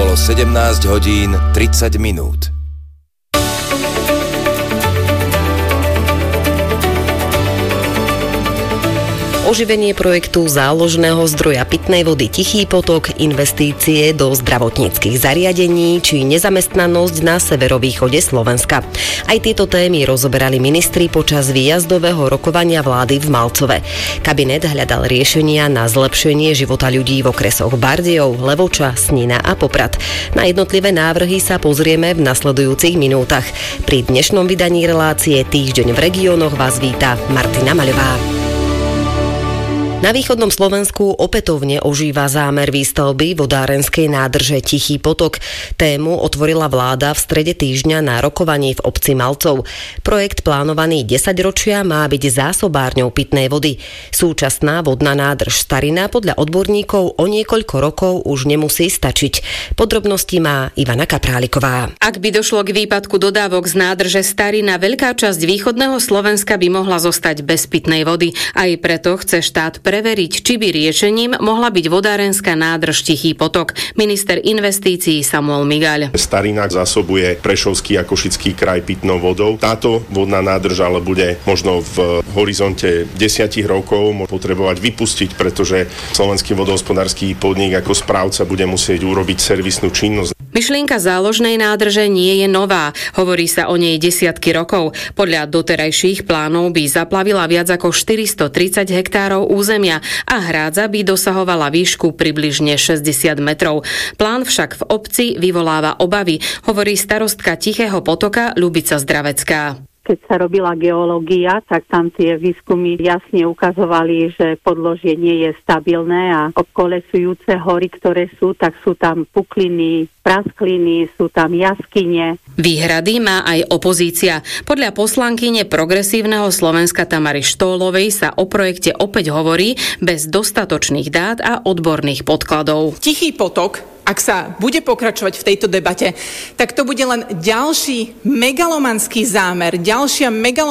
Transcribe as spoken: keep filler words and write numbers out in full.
Bolo sedemnásť hodín tridsať minút. Oživenie projektu záložného zdroja pitnej vody Tichý potok, investície do zdravotníckych zariadení či nezamestnanosť na severovýchode Slovenska. Aj tieto témy rozoberali ministri počas výjazdového rokovania vlády v Malcove. Kabinet hľadal riešenia na zlepšenie života ľudí v okresoch Bardejov, Levoča, Snina a Poprad. Na jednotlivé návrhy sa pozrieme v nasledujúcich minútach. Pri dnešnom vydaní relácie Týždeň v regiónoch vás víta Martina Maľová. Na východnom Slovensku opätovne ožíva zámer výstavby vodárenskej nádrže Tichý potok. Tému otvorila vláda v strede týždňa na rokovaní v obci Malcov. Projekt plánovaný desaťročia má byť zásobárňou pitnej vody. Súčasná vodná nádrž Starina podľa odborníkov o niekoľko rokov už nemusí stačiť. Podrobnosti má Ivana Kapráliková. Ak by došlo k výpadku dodávok z nádrže Starina, veľká časť východného Slovenska by mohla zostať bez pitnej vody. Aj preto chce štát preveriť, či by riešením mohla byť vodárenská nádrž Tichý potok. Minister investícií Samuel Migaľ. Starina zásobuje Prešovský a Košický kraj pitnou vodou. Táto vodná nádrž ale bude možno v horizonte desiatich rokov potrebovať vypustiť, pretože Slovenský vodohospodársky podnik ako správca bude musieť urobiť servisnú činnosť. Myšlienka záložnej nádrže nie je nová. Hovorí sa o nej desiatky rokov. Podľa doterajších plánov by zaplavila viac ako štyristotridsať hektárov územia a hrádza by dosahovala výšku približne šesťdesiat metrov. Plán však v obci vyvoláva obavy, hovorí starostka Tichého potoka Ľubica Zdravecká. Keď sa robila geológia, tak tam tie výskumy jasne ukazovali, že podložie nie je stabilné a obkolesujúce hory, ktoré sú, tak sú tam pukliny, praskliny, sú tam jaskyne. Výhrady má aj opozícia. Podľa poslankyne Progresívneho Slovenska Tamary Štólovej sa o projekte opäť hovorí bez dostatočných dát a odborných podkladov. Tichý potok, ak sa bude pokračovať v tejto debate, tak to bude len ďalší megalomanský zámer, ďalšia megalomanský